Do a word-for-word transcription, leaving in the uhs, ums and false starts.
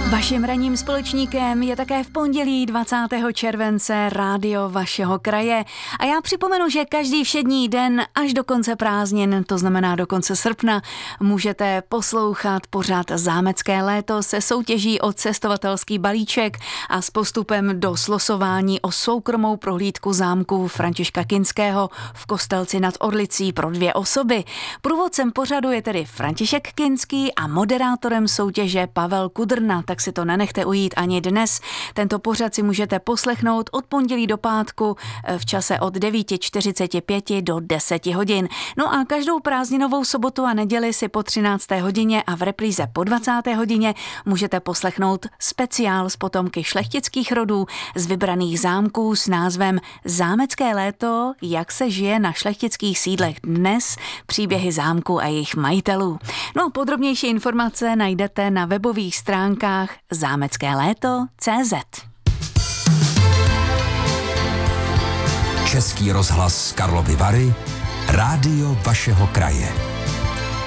Vaším ranním společníkem je také v pondělí dvacátého července rádio vašeho kraje. A já připomenu, že každý všední den až do konce prázdnin, to znamená do konce srpna, můžete poslouchat pořad Zámecké léto se soutěží o cestovatelský balíček a s postupem do slosování o soukromou prohlídku zámku Františka Kinského v Kostelci nad Orlicí pro dvě osoby. Průvodcem pořadu je tedy František Kinský a moderátorem soutěže Pavel Kudrna, tak si to nenechte ujít ani dnes. Tento pořad si můžete poslechnout od pondělí do pátku v čase od devět čtyřicet pět do deset hodin. No a každou prázdninovou sobotu a neděli si po třinácté hodině a v repríze po dvacáté hodině můžete poslechnout speciál z potomky šlechtických rodů z vybraných zámků s názvem Zámecké léto, jak se žije na šlechtických sídlech dnes, příběhy zámku a jejich majitelů. No a podrobnější informace najdete na webových stránkách zámecké léto tečka cé zet. Český rozhlas Karlovy Vary, rádio vašeho kraje.